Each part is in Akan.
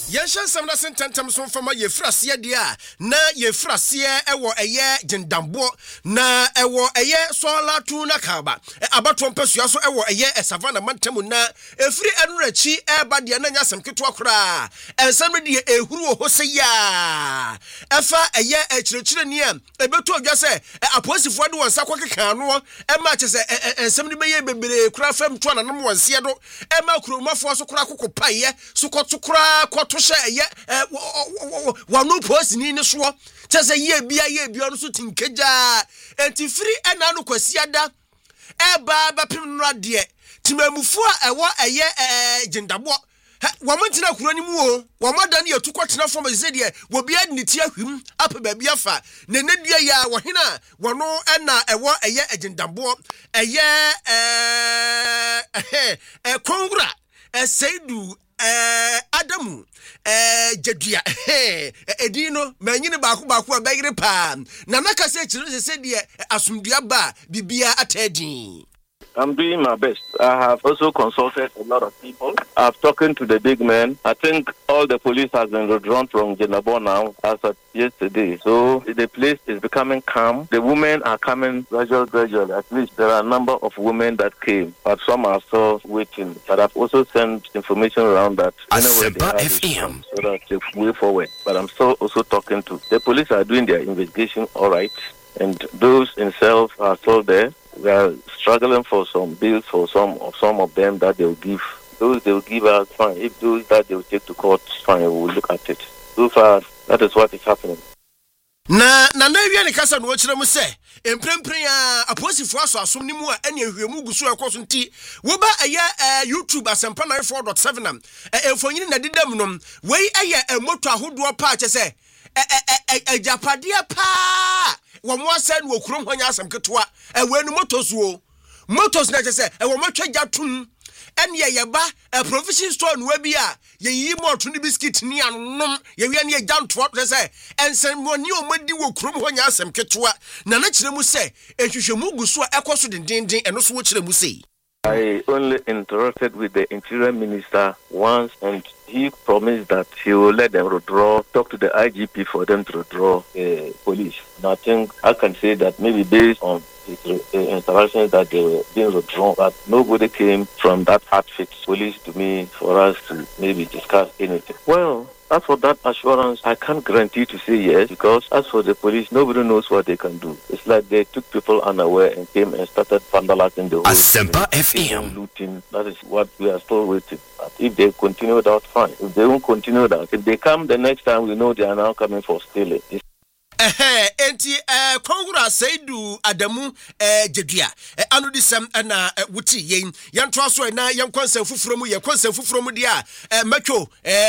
Yanshan Samna Sententam son from ye frasia dia na ye frasia ewo eye jindambo na ewo eye sola tu na kaba abatom pesua so ewo eye savana mantemu na efri enrechi eba dia na nyasem ketwa kora ensem de ehuru ho se ya efa eye echirekire ni ebeto odwa se aposifo de wonsa kwakeka no ema che se ensem de beye bebere kura fam to na no wonse do ema kuromafo so kura kokopaye so kotokura koto ye wanu post ni so tese ye bia no so tinkeja enti free ena no kwasiada eba bapem no de timamufu a ewo eye jindabo wamantina kurani mu o wamada ne yatukotena fom ze de wo bia ni ti ahwim apa ba bia fa ne nedua ya wo hena wono ena ewo eye jindabo eye kongura Seidu Adamu Jedua Edino manyine baako abegire pa na naka se chire se de asumdua ba bibia atadi. I'm doing my best. I have also consulted a lot of people. I've talked to the big men. I think all the police has been withdrawn from Jenabo now as of yesterday. So the place is becoming calm. The women are coming gradually. At least there are a number of women that came, but some are still waiting. But I've also sent information around that anywhere they are so that they way forward. But I'm still also talking to the police are doing their investigation all right, and those themselves are still there. We are struggling for some bills for some of them that they will give. Those they will give us, fine. If those that they will take to court, fine, we will look at it. So far, that is what is happening. Na wi ne kasa no kire mu se emprempren a aposifo aso asom ni mu a ene ehwemu gusu ekoso nti wo ba YouTube asempa 94.7 am emfonyini na didam nom wei moto ahodo pa che se ejapade pa wo mo asa no okurom honya asem ketwa we no motos na che se wo matwa jatum ene ye ba provision store no bi a ye yi moto ni biscuit ni anom ye wi ene janto che se ensem moni o madi wo okurom honya asem ketwa na kire mu se ehwehwemu gusu ekoso dindindin eno so wo kire mu sei. I only interacted with the Interior Minister once, and he promised that he will let them withdraw, talk to the IGP for them to withdraw police. And I think I can say that maybe based on his interactions that they were being withdrawn, but nobody came from that outfit police to me for us to maybe discuss anything. Well, as for that assurance, I can't guarantee to say yes, because as for the police, nobody knows what they can do. It's like they took people unaware and came and started vandalizing the whole Asempa FM. Looting. That is what we are still waiting. But if they continue that, fine. If they won't continue that, if they come the next time, we know they are now coming for stealing. Enti Kongura Seidu Adamu Jedua anu disem na wuti yen yanto aso na yen konsem fufuro mu ye konsem fufuro mu dia metwo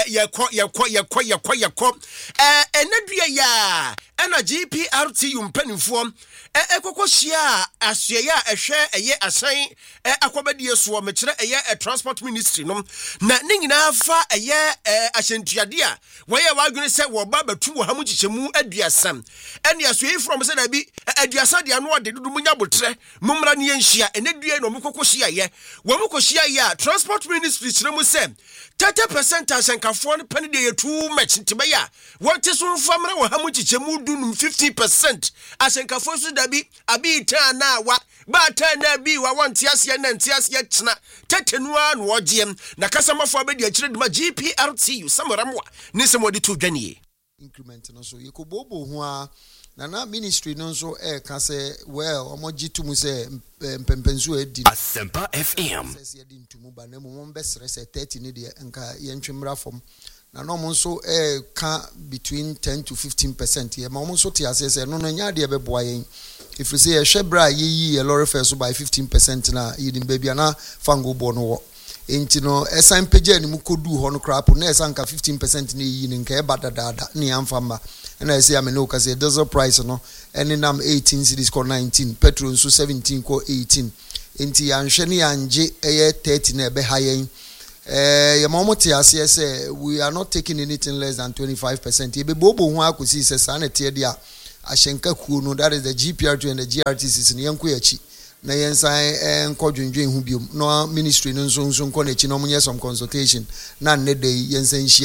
yekọ enadua ya na GPRT mpanimfo ekokohia asoya ehwe eye asan akobadie so mekire eye transport ministry no na nyina fa eye ahyentuade a woye wadwene se wo ba batu wo hamu chichemu aduasam ene asoyi from se na bi aduasa de ano de dudu munya botre mumra ne yenhia enadua no mukokohia ye wo mukohia ye transport ministry kire mu se 30% asenkafo ne pani de too much ntibaya wonte so famra wo hamu chichemu dunum 50% asenkafo so dabi abi ta na wa ba ta na bi wa wonte ase na nte ase tena tetenua no ogiem na kasamafo abedi akire dima GPRTU samoramwa ne semodi to dwanie increment no so yekobobo ho a na ministry no so ka say well omogitu mu say mpempensu edi Asempa FM say edi ntumu ba na mo mbesere say 30 ne de nka yentwemra fom na no mo so ka between 10 to 15% ye ma mo so te ase say no nya de beboa yen if you say a shebra yi a lorry fare so by 15% na yidin baby na fango bo no wo enti no esan page ani mu kodu ho no crap na esan ka 15% na yi nka e badadada ni amfamba na I say am no ka say diesel price no eni nam 18 cities ko 19 petrol so 17 ko 18 enti yanhwe ne yanje eye 30 na ebe hayen yamomoti ase say we are not taking anything less than 25%. Ebe bobo ho akosi se sanete dia ahyenka kuo no, that is the GPR2 and the GRTC ne yanko yachi na yensan enkodwendwen hu biom no ministry no nso nko na chi no munye some consultation na ne dey yensan hia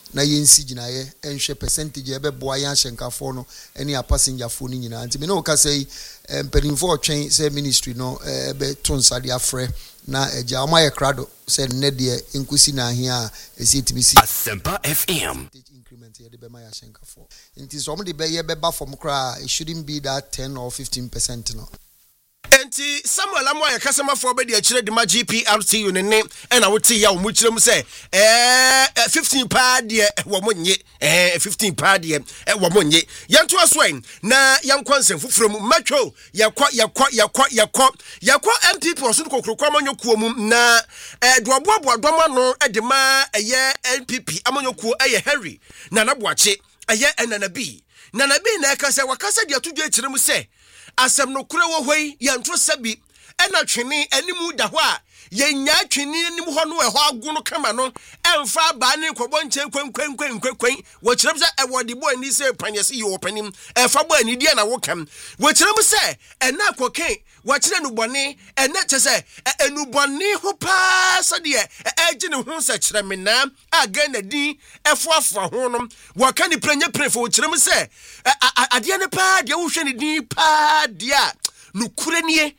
na yensi ginaye enhwe percentage ebeboa yan hyenkafo no ene a passenger fo ni nyina nti me no ka say mpanimfo otwen say ministry no be tonsade afre na eja amaye krado say ne de enkusi na ahia a esitibisi Asempa FM increment ye de be ma ya hyenkafo nti so mo de be ye be ba from kra it shouldn't be that 10 or 15% no. Enti Samuel Amoya kasema for be de chire de ma GPRTU ne ne na wote ya wo mu chire mu se 15 pa de wo monye 15 pa de wo monye yanto asoen na yankwansen fufuro mu matwo yakwa MPP osun kokrokwa amanyokuo mu na doaboaboa doma no de ma eye MPP amanyokuo eye Henry na naboache eye Nanabi na ekase wakasa de atudwe chire mu se asem no kure wo hoi yanto sabi ena twene animu da ho a yenya twene animu ho no ho agu kama no emfa ba ne kwobo nche kwen wo kirem se ewode bo ani se panyese yi opanim efa bo ani dia na wo kam wo kirem se ena koken wo kire no bone ena chese enubone ho pa so de eji ne ho se kire me na aga na din efoafo ho no wo ka ni prenya prefo wo kirem se ade ne pa de wo hwe ne din pa dia nukurenie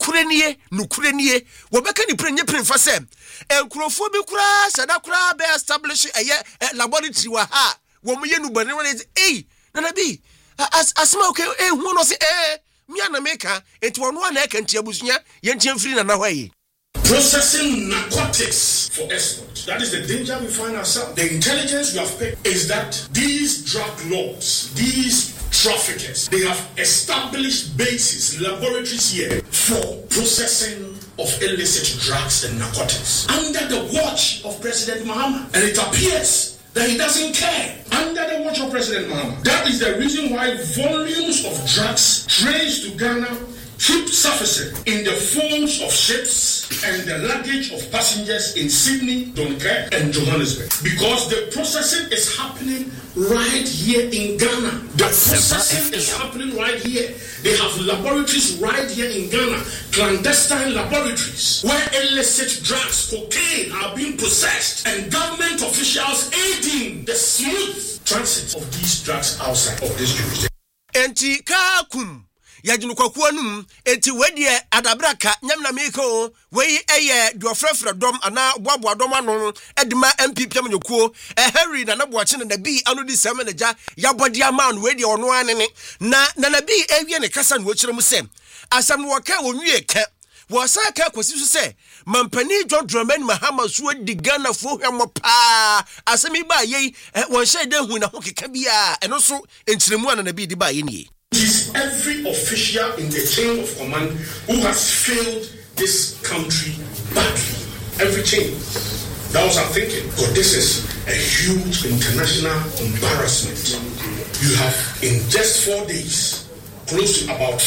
wobeka ni prenye prenfa se enkrofo bi kura sada kura be establish laboratory wa ha wo mo ye nubane won Nanabi asma okay hu no se mi ana meka enti wono ana eka ntia busunya ye ntia mfiri na hwaye. Processing narcotics for export. That is the danger we find ourselves. The intelligence we have picked is that these drug lords, these traffickers, they have established bases, laboratories here for processing of illicit drugs and narcotics under the watch of President Mahama. And it appears that he doesn't care under the watch of President Mahama. That is the reason why volumes of drugs traced to Ghana keep surfacing in the forms of ships and the luggage of passengers in Sydney, Dunkirk, and Johannesburg. Because the processing is happening right here in Ghana. The processing is happening right here. They have laboratories right here in Ghana, clandestine laboratories, where illicit drugs, cocaine, are being processed, and government officials aiding the smooth transit of these drugs outside of this jurisdiction. Enti kakum yajunu kwakuo num enti wedie adabraka nyamna meko wei eye duofrefre dom ana boaboa dom ano edima MPP amnyokuo Henry na naboache na bi anu di semeneja yabodi aman wedie ono anene na Nanabi ewie ne kasa no wokirem se asam no waka wonwie ka wosa ka kwasi so se mampani John Dramani Mahama so di Ghana fo hwemo pa asami ba yei won shede hu na ho keka bia eno so entiremu Nanabi di ba ye nie. It is every official in the chain of command who has failed this country badly. Every chain. That was our thinking. But this is a huge international embarrassment. You have, in just 4 days, close to about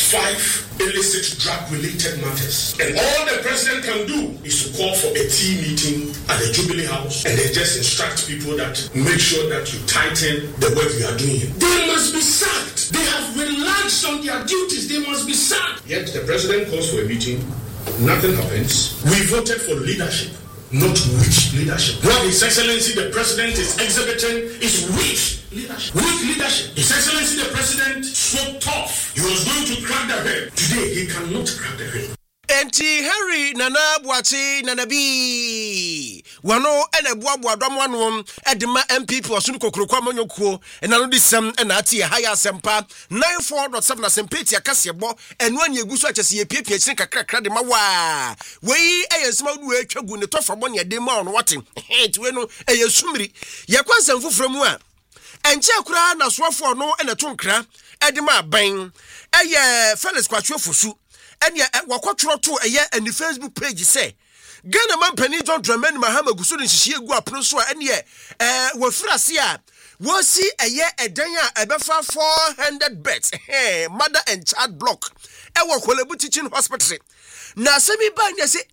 5 illicit drug-related matters. And all the president can do is to call for a tea meeting at the Jubilee House and then just instruct people that make sure that you tighten the work you are doing. They must be sacked. They have relaxed on their duties. They must be sacked. Yet the president calls for a meeting. Nothing happens. We voted for leadership, not weak leadership. What His Excellency the President is exhibiting is weak leadership. Weak leadership. His Excellency the President spoke tough. He was going to crack the head. Today, he cannot crack the head. Enti Henry Nana Boache Nanabi wano ene boaboa dom ano edema MPP osun kokrokwa amanyokuo enano disem na ati haya sempa 94.7 na sempeti akasebo enu ani eguso achese ye piepie chin kakrakra de mawa wei eyensema du atwagu ne tofabo ne de ma ono wate etiwe no eyesumiri yakwansam fufuramu a enche kura na soafo no ene tonkra edema aban eye Felix Kwatwefosu ene wakotro to eye ani Facebook page say Ghana mampani John Dramani Mahama gusu ne hihie gu apno so ene wafrase a wosi eye edan a ebefa 400 beds mother and child block ewo Kolebu Teaching Hospital na semi ba nya say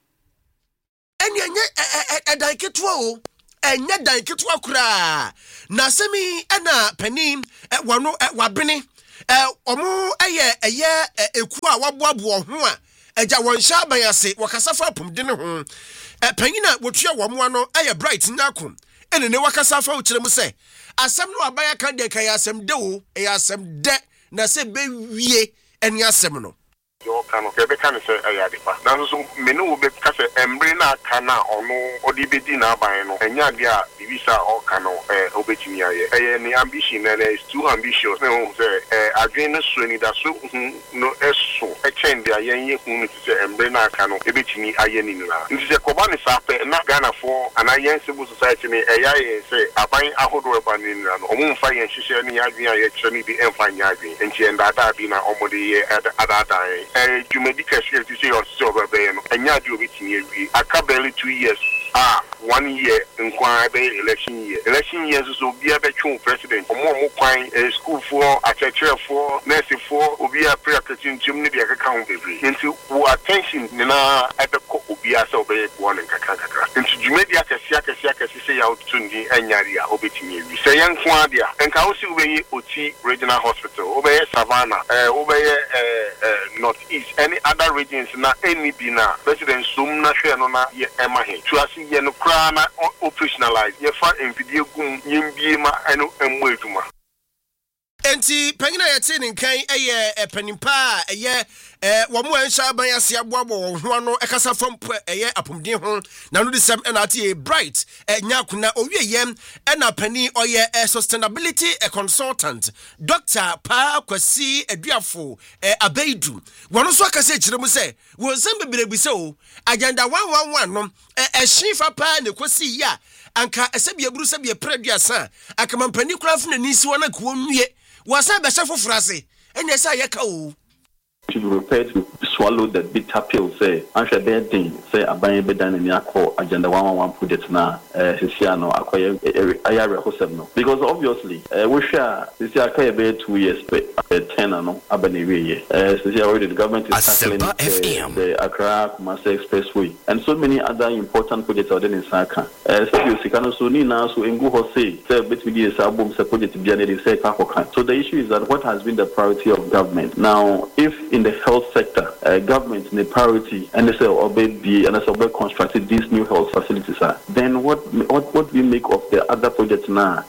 ene edan ketwa o enye dan ketwa kura na semi ena pani wano wabene omo eye eku a waboabo ho a eja won sha ban ase wakasafa pomde ne ho panyina wotua wo mo ano eye bright nyakom ene ne wakasa fa ukire mu se asem no abaya kan de kan asem de wo e asem de na se be wie eni asem no yo kanu ebe kan se ayade pa na so me no wo be ka se embre na kana ono odi be di na aban no enya de a bibisa o kanu obetimi aye ni ambition na is too ambitious no say adwen no so ni da so no eso e chen de ayen ye hu ni se embre na kanu ebetimi aye ni na nti se koba ni sa pe na Ghana for anayen civil society ni eya say aban ahodo e ba ni na no omo mfa yen hihye ni adwen aye kire ni bi emfa nya adwen nti enda da bi na omode ye ada medical field to say on silver bay and Yadu with aka barely 2 years. 1 year in election year. Election years so be a better president. Or more quine school for a church for nursing for will be a prayer to Germany be account into attention Nina at the Ubia so be one in Kakaka. Into Jumedia Kasiaka say out to the Anyaria Obetini. We say young Quadia and Kausi Way Oti Regional Hospital, Obey Savannah, Obey Northeast, any other regions na any bina president Sumna Shanona ye Emahe. To us yen krana operationalize ye fa video gum yimbie eno emwetuma enti panyina yete ne kan eye panimpa eye womo ansha ban ase aboabo ho no ekasa fam eye apomden ho na no disem na ate bright nyakuna owieyem na pani oye sustainability consultant Dr. Pa Kwasi Aduafo Abeidu wono so akase kire mu se wonsem beberebise o agenda 111 no ehyifa pa ne kwasi ya anka esebie buru sebie preduasa akamampani kurafo na nisi wona ko nwie wasa be chefo frase enya sa yeka o to be prepared to swallow the bitter pill say answer bad thing say aban be dan ni akọ agenda 111 project na sisia no akoye ayare hosem no because obviously we share sisia kai be 2 years pe 10 no abane we sisia already the government is tackling the Accra Kumasi Expressway and so many other important projects are in Saka so sikano so ni na so engu ho say betwi dey sabom say project bia na dey say kakokan so the issue is that what has been the priority of government now if in the health sector, government in the priority and they say obey and they constructed these new health facilities then what we make of the other projects now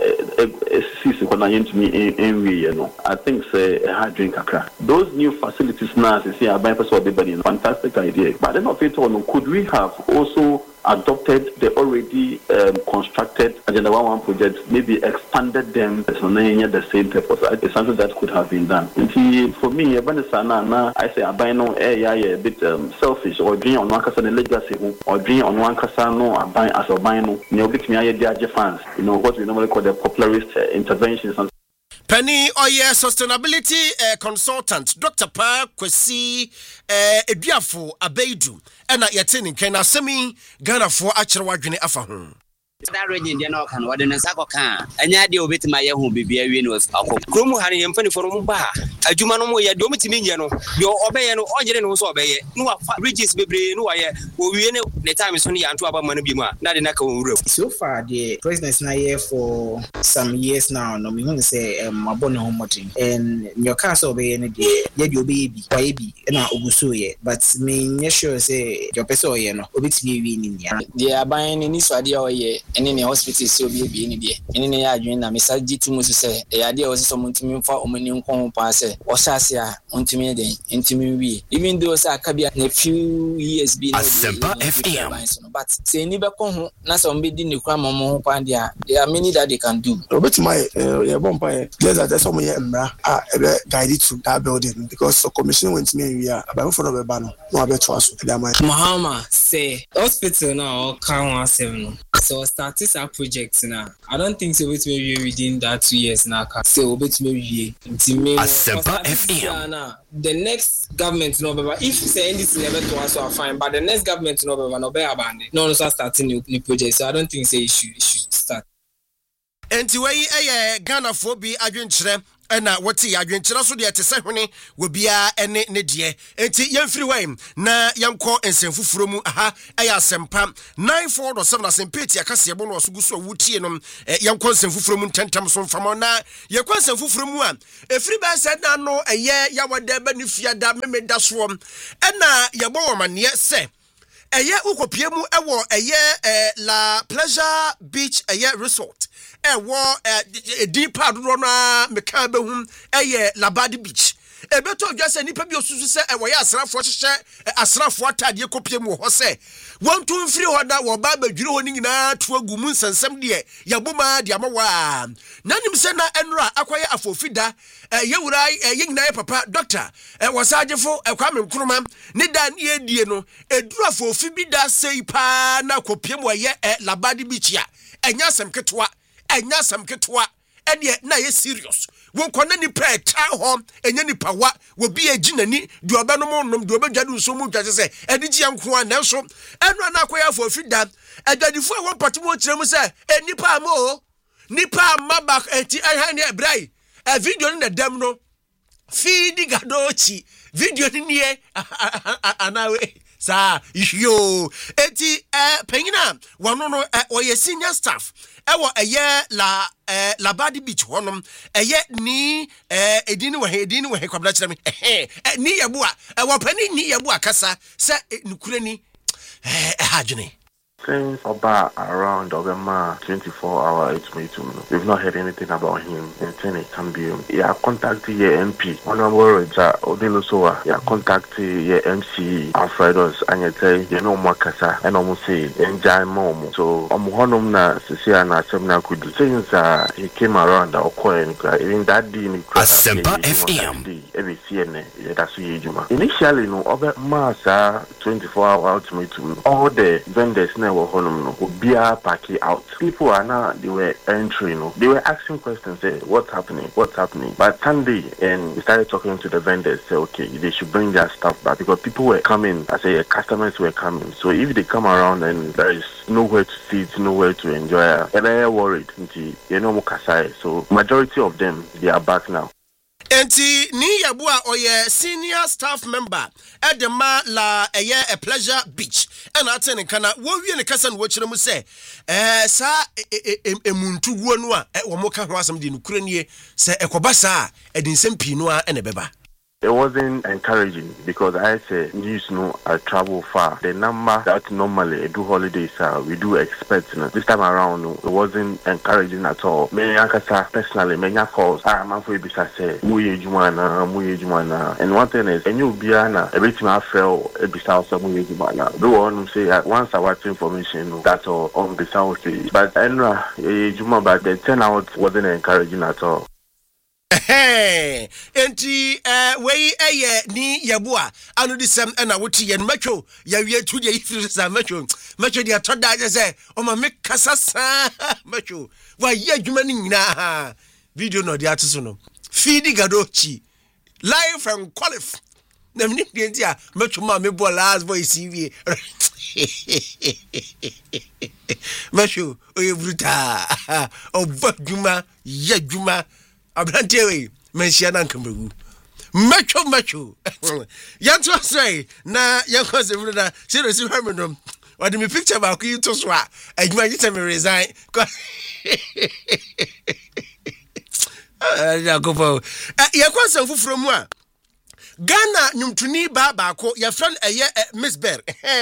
I think say hard drink Accra. Those new facilities now say fantastic idea but then of it all could we have also adopted the already constructed Agenda 111 projects, maybe expanded them so the same purpose. It's something that could have been done. For me, I say I no a bit selfish or dream on one casa legacy or dream on one casa no I as a bino, me fans, what we normally call the popularist interventions. Penny Oye sustainability consultant Dr. Pa Kwasi Aduafo Abeidu ena yetini kena semi Ghana for achire wadwene afa ho that region dey no kan wode nsa koka anya de obetima ye ho bibia wie no akọ kromu hare ye mfani forum ba adwuma no mo ye de omitimi nye no de obeye no onyere no so obeye no wa regions bebre no wa ye owie ne time so ne yanto aba manu bi mu a na de na ka wonwura so far the president na here for some years now no me hu say abone ho modern and your case obeye ne de ye de obeye bi wa ye bi na oguso ye but me nye sure say your person ye no obetimi wie ni nia de aban ni so ade oye ene ne hospital so bi ni de ene ne ya adwen na mesaji timu so say e ade o so montimi mfa omani nko pa say o shase a ontimi den intimi wi even though say akabia na few years bi na FM but say ni be ko ho na so mbe di ne kura momo ho pa dia there are many that they can do obetima ye bompa ye let's that some ye mra guide to that building because the commission went me we are about for no be ba no abeto aso Mahama say hospital now can one 7 so start this project now I don't think so we within that 2 years now so we FM the next government no be if say anything never to us are fine but the next government no be abandoned no starting new project so I don't think say it should start enti wey Ghana for bi adwenkyere ena woti adwenkyere so de tese hwene wo bia ene ne de enti yemfiri wai na yemko ensemfufuro mu aha asempa 94.7 asempeti akase ebo no so guso wutie no yemko ensemfufuro mu ntentam so mfama na yekwa ensemfufuro mu a efiri ba se na no yawada ba ne fiada memeda so ena yebo wo mane se eye ukopie mu ewo eye La Pleasure Beach eye resort ewo deep adro na meka behum eye Labadi Beach ebeto dwase nipa bi osusu se ewo ya asrafo hye asrafo atade kopie mu ho se wontu mfiri ho da wo ba badwire ho ni nyina to agu mu nsensem de yaboma de amawa nanim se na enra akwaye afofida yewura yenyina papa doctor wasagefo Kwame Nkrumah ne da ne edie no eduru afofi bi da sei pa na kopie mu ye Labadi Beach ya enya sem ketwa ene na ye serious won kona ni pra ta ho enya ni pawa wo bi aginani de obenom nom de obedwadu nso mu dwa se edi gi anko a na so eno na akoya fo fida adwadifo a won patimo kirem se enipa ama nipa maba enti ahane ebrai video ni na dem no feed gadochi video ni nie anawe sa yo enti penyina wano no oye senior staff ewo eye Labadi Beach honom eye ni edini we kwabla kire me ni yebua ewo pani ni yebua kasa se nukure ni hajene. Since about around Obama 24-hour ultimatum, we've not heard anything about him until it can be. Yeah, contacted your MP, Honorable Roger Odelosowa. Yeah, contacted your MC Alfredos, and you tell you know Makasa, and almost say enjoy mom. So honum na Cecilia na Semna could since he came around the Okoye, even that day in Asempa FM. Every CNN, that's what initially, no, over Masa 24-hour ultimatum, all the vendors now. Beer party out. People are now, they were entering, they were asking questions, say, what's happening? But Sunday, and we started talking to the vendors, say, okay, they should bring their stuff back because people were coming, I say, customers were coming. So if they come around and there is nowhere to sit, nowhere to enjoy, and they are worried, you know, so majority of them, they are back now. Enti ni yabua oye senior staff member edema la eye Pleasure Beach ena atene kana wo wie ne kasa no kire mu se sa emuntuguo no a wo mo ka ho asem de no kure nie se ekoba sa edinsem pi no a ene beba. It wasn't encouraging because I say news I travel far. The number that normally I do holidays we do expect this time around it wasn't encouraging at all. Me ankasa personally me calls man for bisa say muye jumana and one thing is enyu bia na everything I felt bisa so muye jumana. Do one say once I watch information that's all on the sound stage. But enra juma but the turnout wasn't encouraging at all. Enti wey ni yabua anu disem na woti yen matwo ya wie tu de ifiri sa matwo de atoda je se o ma me kasasa matwo wa ye adwuma ni nyina video no de atiso no feed gadochi live and qualif na mni enti a matwo ma me ball last boy CV matwo o ye bruta o badwuma ye dwuma Abrantewe mention Ankambu. Macho. Yanto say, na Yankos the Ruda, seriously, Hermanum. What do me picture about you to swat? And you might me resign. Yakwasa from one. Ghana, Numtuni Babako, your friend a year Miss Bear.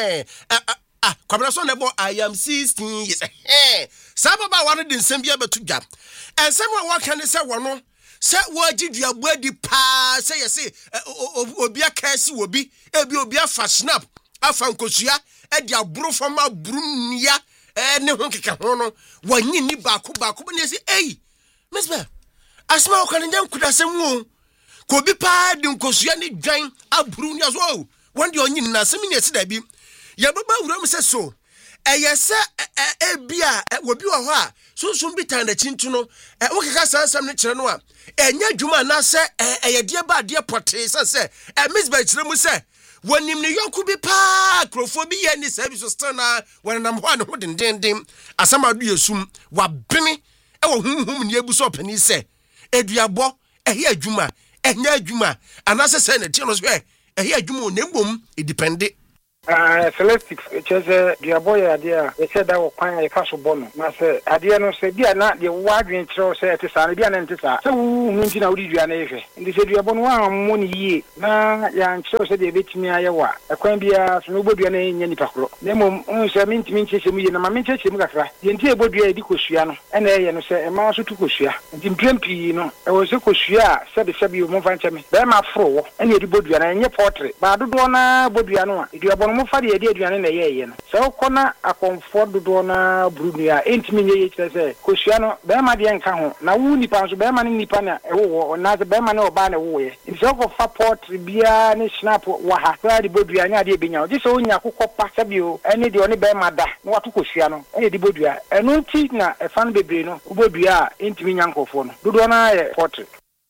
I am 16 years. Sababa wanted in Sambia but to gap. And someone what can say one? Say what did your body pass? Say Obia Cassie will be Obia fast snap. I found Kosia at your bro from my brunia and no one can honor one ye baku and say, hey, Miss Bear, I smell can could I say more? Could be pad in Kosiani drain a brunia as well. One day on you, Nassimi yesterday be. Yababa Ram says so. Yes, bia will be a wa. So soon be time the chintuno. Okaka some channel. And ya Juma na say, a dear bad dear portraits, say, and Miss Batchram say, when him New York could be park, crophobia and the service was turn when I'm one who didn't dend him. As some of you assume, what Benny, whom you up and he say, Edia bo, a here Juma, and ya Juma, and as I said, the channels where a here Juma, Nimbum, it depended. Celestic chese dia boy idea e said that kwan e fa so bono na se ade no se bia na de wadwen kire se te sa bia na nte sa se wu nti na wudi dua na ehwe ndi se dua bono wa mo ni yie na ya nkire se de betimi ayewa e kwan bia so no bodua na nya nipa kro na mom on se mintimi nchese mu ye na ma menchese mu kakra ye nti e bodua e di kosua no e na ye no se e ma so tu kosua nti mprempi no e wo se kosua se mo fa ncheme be ma fro e na e di bodua na nye portrait ba dodo na bodua no a dua bono mo fa de aduane na ye no so kona akomfo dodo na brunua entimi nye ye kire se kosua no be ma de nka ho na wu nipa so be ma ni nipa na e wo na se be ma na oba na wo ye nso ko fa portrait bia ne snap wa ha so de bodua nya de benya o je so nya kokopa sabio ene de oni be ma da na watu kosua no e de bodua eno nti na e fan bebre no bodua entimi nya nkofo no dodo na ye portrait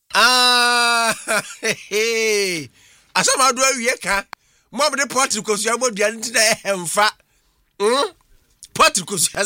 asama do awie ka mo be portrait kosua bodua nti na emfa portrait kosua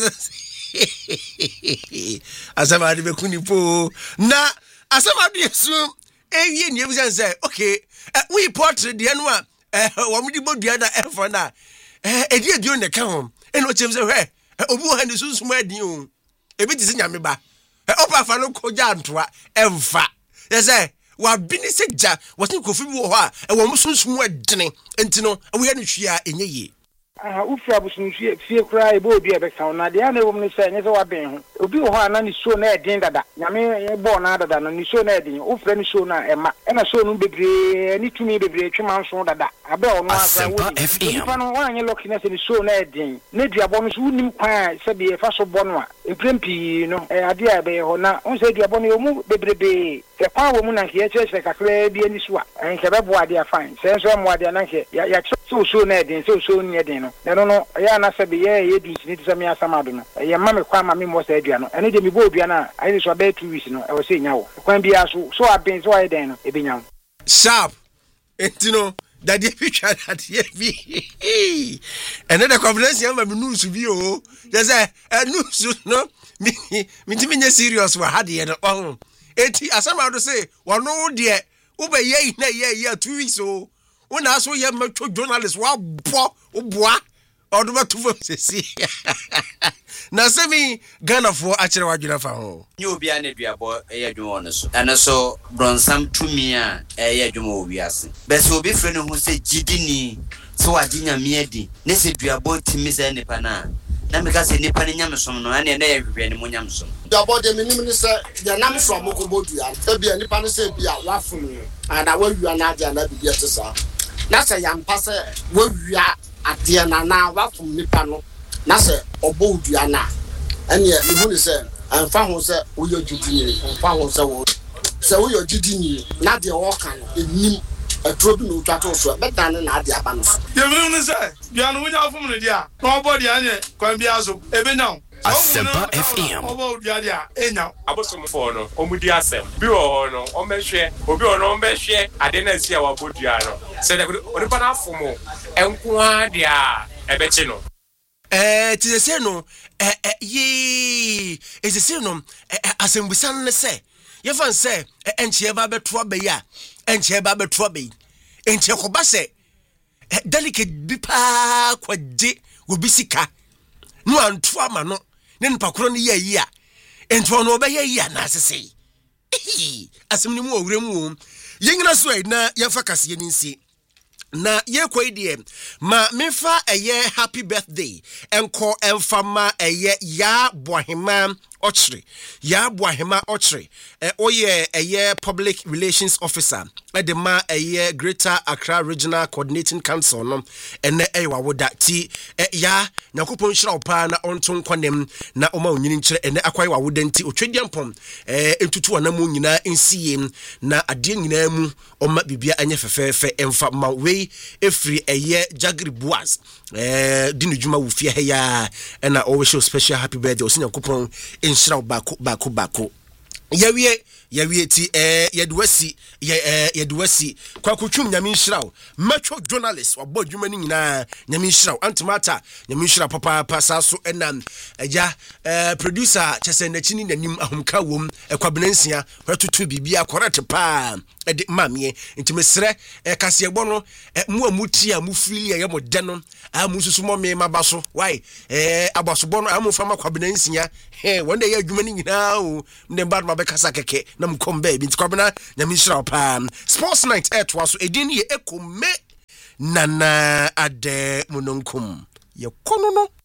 asama de be kunipo na asama do yesu ewie ni ebusan say okay we portrait de no a wo mo di bodua na emfa na edi edio ne ka ho eno chem say hwe obu ha ni sunsun adin o ebi ti se nyame ba opa fa no koja ntoa emfa yese wa bini seja wasi kofi bi wo ho a wo mo sunsun adene enti no wo ye no hwia enye ye ufi abusun fie kura ebo obi ebe ka na de na ewom ni se nye se wa ben ho obi wo ha na ni so na edin dada nyame ye bo na dada no ni so na edin ufre ni so na ema na so no bebre ni tumi bebre twema nso dada abe ono asa wo ni pa no wa nye loki na se ni so na edin ne duabo no so unim kwan se be fa so bo no a emprempi no ade a be ho na on se duabo no mu bebrebe se kwa wo mu na nke che kakra bi ani so a nke be bo ade a fine se so mo ade na nke ya so na edin so ni edin no no ya na se be ye du sini ti se me asamado no ye ma me kwa ma me mo se adua no ene de me bo odua na ayi so be 2 weeks no e wo se nya wo kwan bia so aben so ayi den no e be nya sharp entino daddy picture that ye bi ene de confidence ya ma me news bi o je say news no mi ti me nya serious wa ha de no on eti asamado se wono de wo be ye na ye 2 weeks o una so ye matwo journalist wa bo oboa oduma tufo sesi na semi Ghana for akere wadwena fa ho nyi obi ane duabo eye dwon no so ene so bronsam tumi a eye dwon obi ase bese obi fre no ho se gidini so waginya miedi ne se duabo timi se nipa na meka se nipa ne nyamsom no ane na ye hwehwe ne monyamsom duabo de minim ni se ya namsom ko bodua e bia nipa ne se bia wafunu ana wawua na aja na bia tesa na se yampa se wawua ade na wafum nipa no na se obo odua na ene e hu ni se anfa ho se woyo jidini anfa ho se woyo jidini na de wo kan enim atrobi no twato so bedan na ade aba no ye minim ni se bia no wonya afum ne dia na obodi anye kwan bia so ebenyaw Asempa FM. Obo odua dia enya abosom fo no omudi asem bi wo ho no omehwe obi ono omehwe ade na sia wa bodua no se de onipa na afomo enko adia ebechi no ti se no se no asembusan ne se ye fan se enche ba beto abeya enche ba beto abeyi enche ko ba se delicate bi pa kwaje obisika no anto ama no ne npakoro ne ye yi a ento no obeye yi na asese asem ni mu owuremu yengina so na ye fa kase ni nsi na ye kwai ma mefa eye happy birthday enko emfama eye ya bohema ochre oye eye public relations officer edema eye Greater Accra Regional Coordinating Council no ene ewa woda ti ya nakopon hira opa na onto kwanem na oma onyini nkire ene akwai wa woda nti otwediampom entutu anamu nyina ensiye na ade nyina mu oma bibia anye fefefe emfa ma we efri eye Jagri Boaz dinu juma wo fie heya na o show special happy birthday osinya kopon enhira bako yawie ti yedwasi kwakutwum nyame nhyiraw metro journalist wabɔ dwuma ni nyina nyame nhyiraw antimata nyame nhyiraw papa pasa so enam agya producer chese nachini nanim ahomka wom ekwabenansia hwatutu bibia correct pa ede mamie ntimesre kase egbo no mu amuti a mu fili ya modde no amu susu mo me mabaso why abaso no amu fama kwabenansia wanda ya dwuma ni nyina o ndem bad mabekasa keke na mkombe binti kwabena nyame nhyiraw pa sports night etwaso edin ye ekome nana ade munonkum ye kono no